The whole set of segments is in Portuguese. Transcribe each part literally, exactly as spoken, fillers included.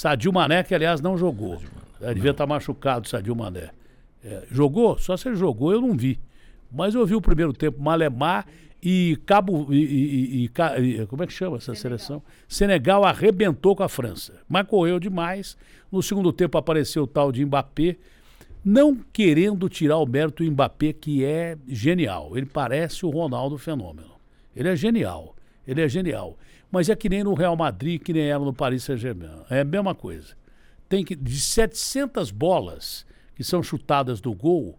Sadio Mané, que aliás não jogou. É, devia estar machucado, Sadio Mané. É, jogou? Só se ele jogou, eu não vi. Mas eu vi o primeiro tempo, Malemar e Cabo. E, e, e, e, como é que chama essa Senegal. seleção? Senegal arrebentou com a França. Mas correu demais. No segundo tempo apareceu o tal de Mbappé. Não querendo tirar o mérito do Mbappé, que é genial. Ele parece o Ronaldo Fenômeno. Ele é genial. Ele é genial. Mas é que nem no Real Madrid, que nem era no Paris Saint-Germain. É a mesma coisa. Tem que, de setecentas bolas que são chutadas do gol,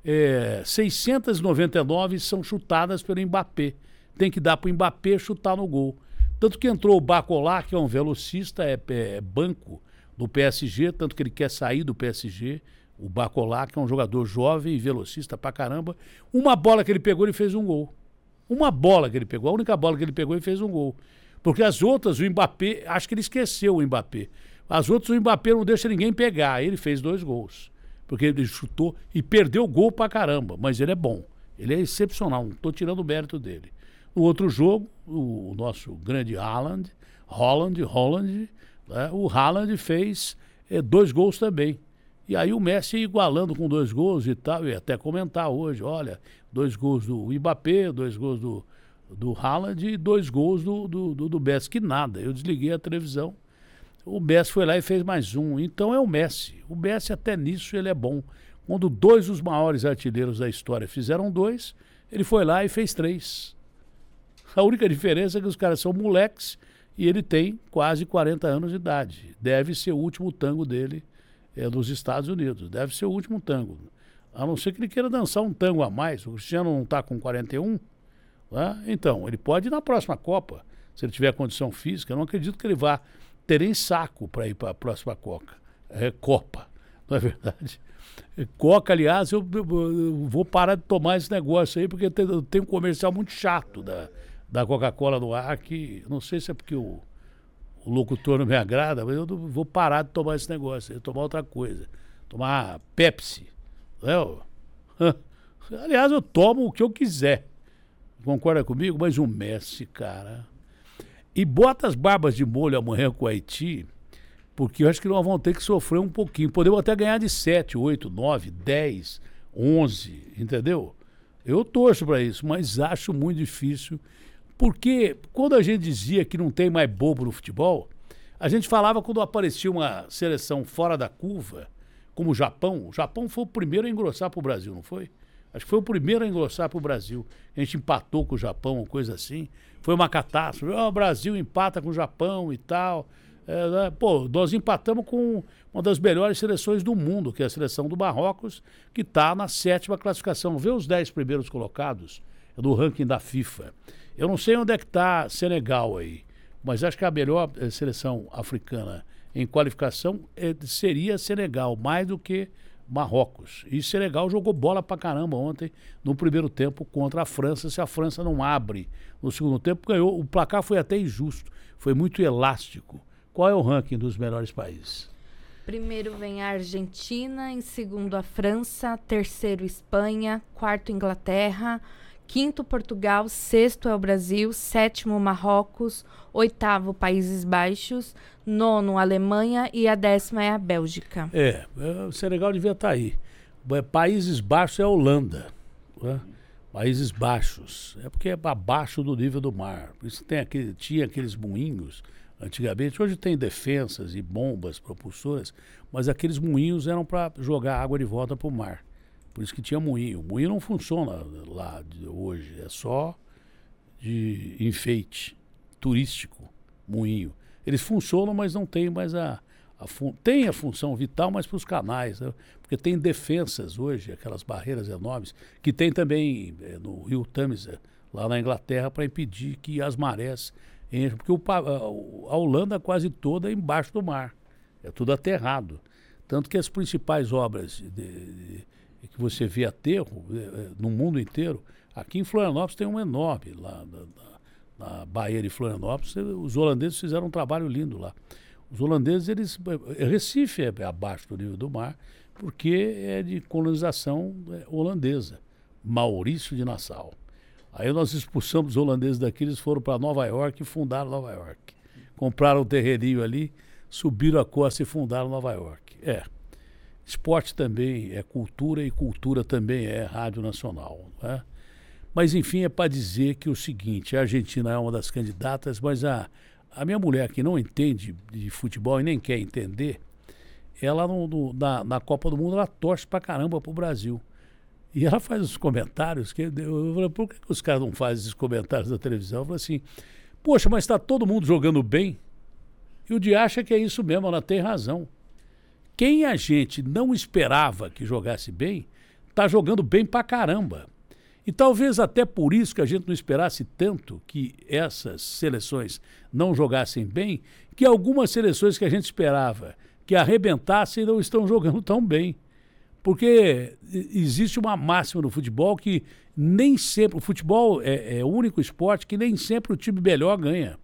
é, seiscentas e noventa e nove são chutadas pelo Mbappé. Tem que dar para o Mbappé chutar no gol. Tanto que entrou o Bacolá, que é um velocista, é, é banco do P S G, tanto que ele quer sair do P S G. O Bacolá, que é um jogador jovem e velocista pra caramba. Uma bola que ele pegou, ele fez um gol. Uma bola que ele pegou, a única bola que ele pegou, ele fez um gol. Porque as outras, o Mbappé, acho que ele esqueceu o Mbappé. As outras, o Mbappé não deixa ninguém pegar. Ele fez dois gols. Porque ele chutou e perdeu o gol pra caramba. Mas ele é bom. Ele é excepcional. Não estou tirando o mérito dele. No outro jogo, o, o nosso grande Haaland, Holland, Holland, né, o Haaland fez é, dois gols também. E aí o Messi igualando com dois gols e tal, eu ia até comentar hoje, olha, dois gols do Mbappé, dois gols do, do Haaland e dois gols do, do, do, do Messi, que nada, eu desliguei a televisão, o Messi foi lá e fez mais um, então é o Messi, o Messi até nisso ele é bom, quando dois dos maiores artilheiros da história fizeram dois, ele foi lá e fez três, a única diferença é que os caras são moleques e ele tem quase quarenta anos de idade, deve ser o último tango dele, é dos Estados Unidos, deve ser o último tango. A não ser que ele queira dançar um tango a mais. O Cristiano não está com quarenta e um, né? Então, ele pode ir na próxima Copa, se ele tiver condição física. Eu não acredito que ele vá ter nem saco para ir para a próxima Copa. É, Copa, não é verdade? Coca, aliás, eu, eu, eu vou parar de tomar esse negócio aí, porque tem, tem um comercial muito chato da, da Coca-Cola no ar, que não sei se é porque o o locutor não me agrada, mas eu vou parar de tomar esse negócio, eu vou tomar outra coisa. Tomar Pepsi. Né? Aliás, eu tomo o que eu quiser. Concorda comigo? Mas o Messi, cara... E bota as barbas de molho amanhã com o Haiti, porque eu acho que nós vamos ter que sofrer um pouquinho. Podemos até ganhar de sete, oito, nove, dez, onze, entendeu? Eu torço para isso, mas acho muito difícil... Porque quando a gente dizia que não tem mais bobo no futebol, a gente falava quando aparecia uma seleção fora da curva, como o Japão. O Japão foi o primeiro a engrossar para o Brasil, não foi? Acho que foi o primeiro a engrossar para o Brasil. A gente empatou com o Japão, coisa assim. Foi uma catástrofe. Oh, o Brasil empata com o Japão e tal. É, né? Pô, nós empatamos com uma das melhores seleções do mundo, que é a seleção do Marrocos, que está na sétima classificação. Vê os dez primeiros colocados do ranking da FIFA. Eu não sei onde é que está Senegal aí, mas acho que a melhor eh, seleção africana em qualificação eh, seria Senegal, mais do que Marrocos. E Senegal jogou bola pra caramba ontem no primeiro tempo contra a França. Se a França não abre no segundo tempo, ganhou. O placar foi até injusto, foi muito elástico. Qual é o ranking dos melhores países? Primeiro vem a Argentina, em segundo a França, terceiro Espanha, quarto Inglaterra, quinto Portugal, sexto é o Brasil, sétimo Marrocos, oitavo Países Baixos, nono Alemanha e a décima é a Bélgica. É, o Senegal devia estar aí. Países Baixos é a Holanda, né? Países Baixos, é porque é abaixo do nível do mar. Por isso tem aquele, tinha aqueles moinhos antigamente, hoje tem defensas e bombas propulsoras, mas aqueles moinhos eram para jogar água de volta para o mar. Por isso que tinha moinho. O moinho não funciona lá de hoje, é só de enfeite turístico, moinho. Eles funcionam, mas não tem mais a... a fun... Tem a função vital, mas para os canais, né? Porque tem defensas hoje, aquelas barreiras enormes, que tem também é, no Rio Tâmisa, lá na Inglaterra, para impedir que as marés entrem. Porque o, a, a Holanda quase toda é embaixo do mar, é tudo aterrado. Tanto que as principais obras de, de, que você vê aterro no mundo inteiro, aqui em Florianópolis tem um enorme, lá na, na Baía de Florianópolis, os holandeses fizeram um trabalho lindo lá. Os holandeses, eles, Recife é abaixo do nível do mar, porque é de colonização holandesa, Maurício de Nassau. Aí nós expulsamos os holandeses daqui, eles foram para Nova York e fundaram Nova York. Compraram um terreninho ali, subiram a costa e fundaram Nova York. É, esporte também é cultura e cultura também é rádio nacional, né? Mas, enfim, é para dizer que é o seguinte, a Argentina é uma das candidatas, mas a, a minha mulher, que não entende de futebol e nem quer entender, ela no, no, na, na Copa do Mundo, ela torce pra caramba pro Brasil. E ela faz os comentários, que eu, eu falo, por que os caras não fazem esses comentários da televisão? Eu falo assim, poxa, mas está todo mundo jogando bem? E o dia acha que é isso mesmo, ela tem razão. Quem a gente não esperava que jogasse bem, tá jogando bem pra caramba. E talvez até por isso que a gente não esperasse tanto que essas seleções não jogassem bem, que algumas seleções que a gente esperava que arrebentassem não estão jogando tão bem. Porque existe uma máxima no futebol que nem sempre... O futebol é, é o único esporte que nem sempre o time melhor ganha,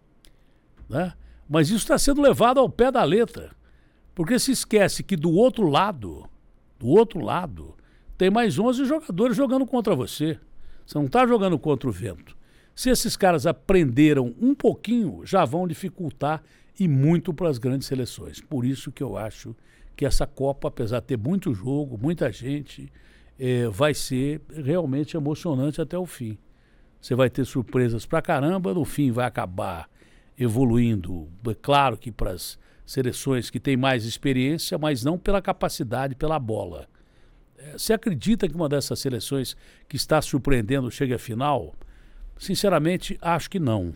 né? Mas isso está sendo levado ao pé da letra. Porque se esquece que do outro lado, do outro lado... tem mais onze jogadores jogando contra você. Você não está jogando contra o vento. Se esses caras aprenderam um pouquinho, já vão dificultar e muito para as grandes seleções. Por isso que eu acho que essa Copa, apesar de ter muito jogo, muita gente, é, vai ser realmente emocionante até o fim. Você vai ter surpresas pra caramba, no fim vai acabar evoluindo. É claro que para as seleções que têm mais experiência, mas não pela capacidade, pela bola. Você acredita que uma dessas seleções que está surpreendendo chega à final? Sinceramente, acho que não.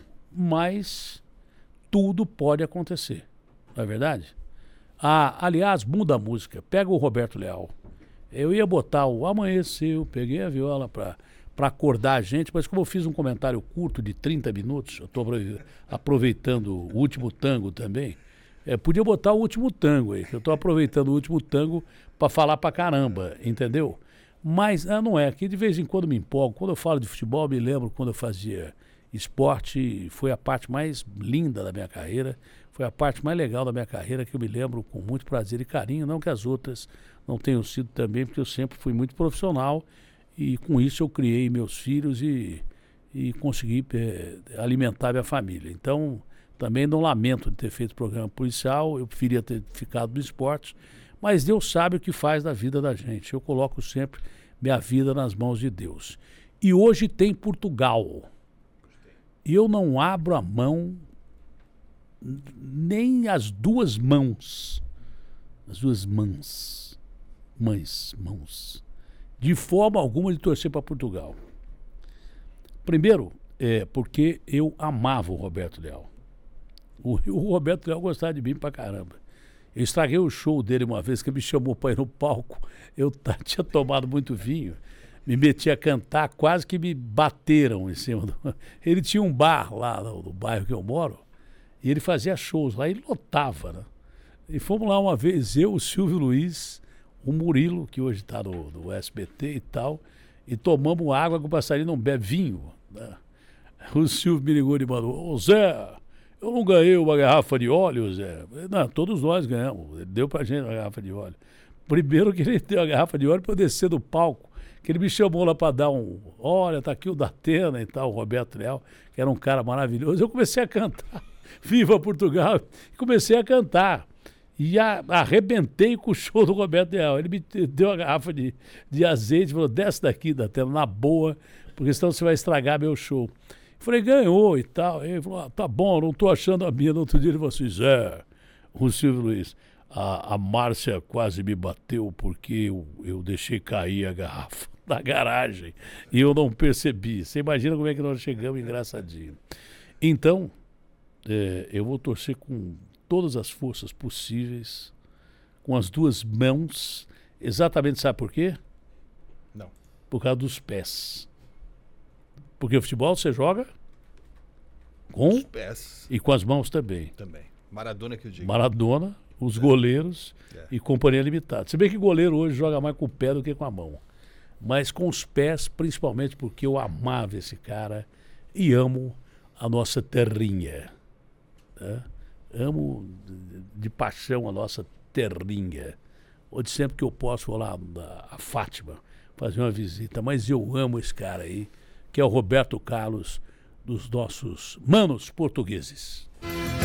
Mas tudo pode acontecer. Não é verdade? Ah, aliás, muda a música. Pega o Roberto Leal. Eu ia botar o Amanheceu, peguei a viola para para acordar a gente, mas como eu fiz um comentário curto de trinta minutos, eu estou aproveitando o último tango também, é, podia botar o último tango aí, que eu estou aproveitando o último tango para falar pra caramba, entendeu? Mas ah, não é, que de vez em quando me empolgo. Quando eu falo de futebol, me lembro quando eu fazia esporte, foi a parte mais linda da minha carreira, foi a parte mais legal da minha carreira, que eu me lembro com muito prazer e carinho, não que as outras não tenham sido também, porque eu sempre fui muito profissional e com isso eu criei meus filhos e, e consegui é, alimentar minha família. Então, também não lamento de ter feito programa policial, eu preferia ter ficado no esporte, mas Deus sabe o que faz da vida da gente. Eu coloco sempre minha vida nas mãos de Deus. E hoje tem Portugal. E eu não abro a mão, nem as duas mãos. As duas mãos. Mães, mãos. De forma alguma de torcer para Portugal. Primeiro, é porque eu amava o Roberto Leal. O, o Roberto Leal gostava de mim pra caramba. Eu estraguei o show dele uma vez, que ele me chamou para ir no palco. Eu t- tinha tomado muito vinho, me meti a cantar, quase que me bateram em cima do... Ele tinha um bar lá no, no bairro que eu moro, e ele fazia shows lá, e lotava, né? E fomos lá uma vez, eu, o Silvio Luiz, o Murilo, que hoje está no, no S B T e tal, e tomamos água que o passarinho não bebe vinho, né? O Silvio me ligou e mandou, ô Zé, eu não ganhei uma garrafa de óleo, Zé. Não, todos nós ganhamos. Ele deu pra gente uma garrafa de óleo. Primeiro que ele deu a garrafa de óleo para eu descer do palco, que ele me chamou lá para dar um... Olha, tá aqui o Datena e tal, o Roberto Leal, que era um cara maravilhoso. Eu comecei a cantar. Viva Portugal! E comecei a cantar. E a, arrebentei com o show do Roberto Leal. Ele me deu uma garrafa de, de azeite e falou, desce daqui, Datena, na boa, porque senão você vai estragar meu show. Falei, ganhou e tal. Ele falou, ah, tá bom, não tô achando a minha. No outro dia ele falou assim, Zé, o Silvio Luiz, a, a Márcia quase me bateu porque eu, eu deixei cair a garrafa na garagem e eu não percebi. Você imagina como é que nós chegamos engraçadinho. Então, é, eu vou torcer com todas as forças possíveis, com as duas mãos. Exatamente, sabe por quê? Não. Por causa dos pés. Porque o futebol você joga com os pés e com as mãos também. Também. Maradona que eu digo. Maradona, os é. goleiros é. e companhia limitada. Se bem que goleiro hoje joga mais com o pé do que com a mão. Mas com os pés, principalmente porque eu amava esse cara e amo a nossa terrinha. Né? Amo de, de paixão a nossa terrinha. Onde sempre que eu posso vou lá a Fátima fazer uma visita. Mas eu amo esse cara aí, que é o Roberto Carlos, dos nossos manos portugueses.